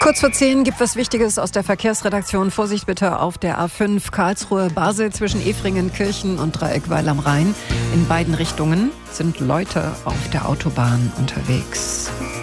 Kurz vor 10 gibt was Wichtiges aus der Verkehrsredaktion. Vorsicht bitte auf der A5 Karlsruhe-Basel zwischen Efringen-Kirchen und Dreieckweil am Rhein. In beiden Richtungen sind Leute auf der Autobahn unterwegs.